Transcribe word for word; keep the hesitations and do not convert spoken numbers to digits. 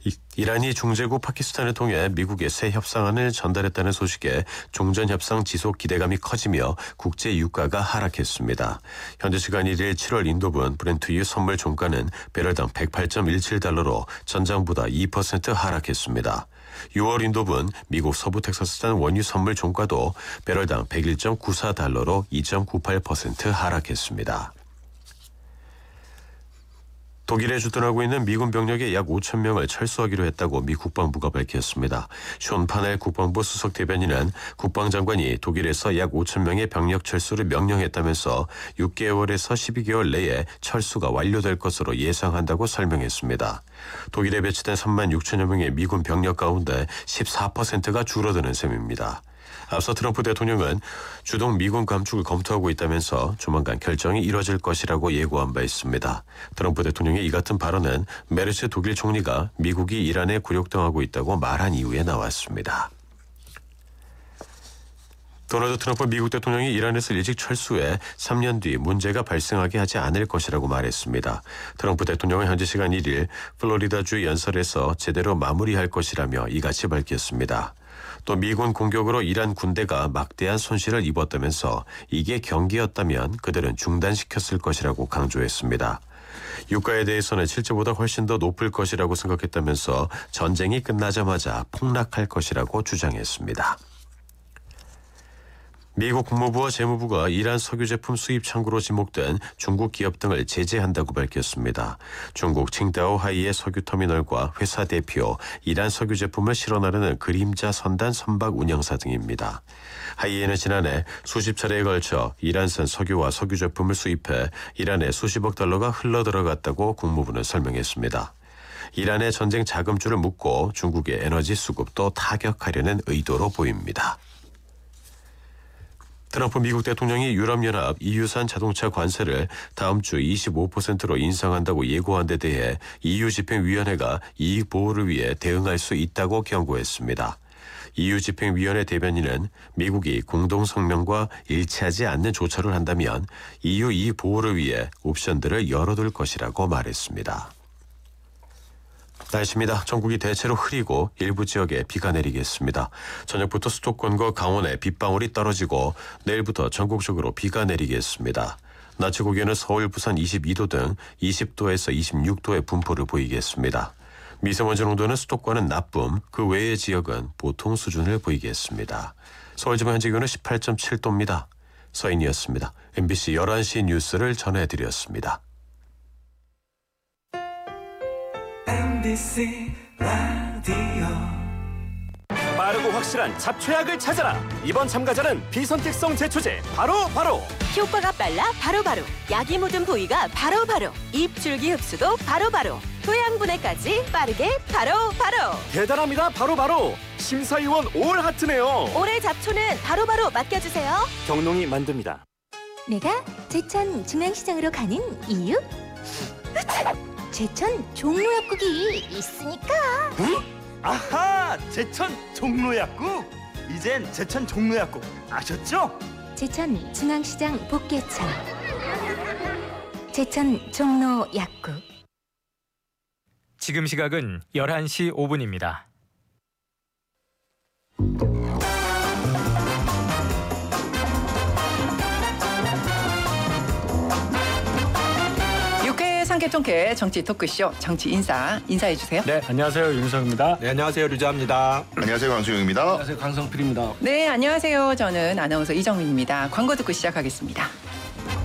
이란이 중재국 파키스탄을 통해 미국에 새 협상안을 전달했다는 소식에 종전협상 지속 기대감이 커지며 국제 유가가 하락했습니다. 현지 시간 일 일 칠월 인도분 브렌트유 선물 종가는 배럴당 백팔 점 일칠 달러로 전장보다 이 퍼센트 하락했습니다. 유월 인도분 미국 서부 텍사스산 원유 선물 종가도 배럴당 백일 점 구사 달러로 이 점 구팔 퍼센트 하락했습니다. 독일에 주둔하고 있는 미군 병력의 약 오천 명을 철수하기로 했다고 미 국방부가 밝혔습니다. 숀 파넬 국방부 수석 대변인은 국방장관이 독일에서 약 오천 명의 병력 철수를 명령했다면서 육 개월에서 십이 개월 내에 철수가 완료될 것으로 예상한다고 설명했습니다. 독일에 배치된 삼만 육천여 명의 미군 병력 가운데 십사 퍼센트가 줄어드는 셈입니다. 앞서 트럼프 대통령은 주동 미군 감축을 검토하고 있다면서 조만간 결정이 이뤄질 것이라고 예고한 바 있습니다. 트럼프 대통령의 이 같은 발언은 메르스 독일 총리가 미국이 이란에 굴욕당하고 있다고 말한 이후에 나왔습니다. 도널드 트럼프 미국 대통령이 이란에서 일찍 철수해 삼 년 뒤 문제가 발생하게 하지 않을 것이라고 말했습니다. 트럼프 대통령은 현지 시간 일 일 플로리다주 연설에서 제대로 마무리할 것이라며 이같이 밝혔습니다. 또 미군 공격으로 이란 군대가 막대한 손실을 입었다면서 이게 경기였다면 그들은 중단시켰을 것이라고 강조했습니다. 유가에 대해서는 실제보다 훨씬 더 높을 것이라고 생각했다면서 전쟁이 끝나자마자 폭락할 것이라고 주장했습니다. 미국 국무부와 재무부가 이란 석유 제품 수입 창구로 지목된 중국 기업 등을 제재한다고 밝혔습니다. 중국 칭다오 하이의 석유 터미널과 회사 대표, 이란 석유 제품을 실어 나르는 그림자 선단 선박 운영사 등입니다. 하이에는 지난해 수십 차례에 걸쳐 이란산 석유와 석유 제품을 수입해 이란에 수십억 달러가 흘러들어갔다고 국무부는 설명했습니다. 이란의 전쟁 자금줄을 묶고 중국의 에너지 수급도 타격하려는 의도로 보입니다. 트럼프 미국 대통령이 유럽연합 이유산 자동차 관세를 다음 주 이십오 퍼센트로 인상한다고 예고한 데 대해 이유 집행위원회가 이익 보호를 위해 대응할 수 있다고 경고했습니다. 이유 집행위원회 대변인은 미국이 공동성명과 일치하지 않는 조처를 한다면 이유 이익 보호를 위해 옵션들을 열어둘 것이라고 말했습니다. 날씨입니다. 전국이 대체로 흐리고 일부 지역에 비가 내리겠습니다. 저녁부터 수도권과 강원에 빗방울이 떨어지고 내일부터 전국적으로 비가 내리겠습니다. 낮 최고기온은 서울, 부산 이십이 도 등 이십 도에서 이십육 도의 분포를 보이겠습니다. 미세먼지 농도는 수도권은 나쁨, 그 외의 지역은 보통 수준을 보이겠습니다. 서울 지방 현재 기온은 십팔 점 칠 도입니다. 서인이었습니다. 엠비씨 열한 시 뉴스를 전해드렸습니다. 엠비씨 라디오 빠르고 확실한 잡초약을 찾아라. 이번 참가자는 비선택성 제초제 바로 바로 효과가 빨라 바로바로 약이 묻은 부위가 바로바로 입줄기 흡수도 바로바로 토양분해까지 빠르게 바로바로 대단합니다. 바로 바로 심사위원 올 하트네요. 올해 잡초는 바로바로 맡겨주세요. 경농이 만듭니다. 내가 제천 중앙시장으로 가는 이유? 제천 종로약국이 있으니까. 응? 아하! 제천 종로약국! 이젠 제천 종로약국 아셨죠? 제천 중앙시장 복개천 제천 종로약국. 지금 시각은 열한 시 오 분입니다. 상계통계 정치 토크쇼 정치 인사 인사해 주세요. 네, 안녕하세요. 윤석입니다. 네, 안녕하세요. 류자입니다. 안녕하세요. 강수영입니다. 안녕하세요. 강성필입니다. 네, 안녕하세요. 저는 아나운서 이정민입니다. 광고 듣고 시작하겠습니다.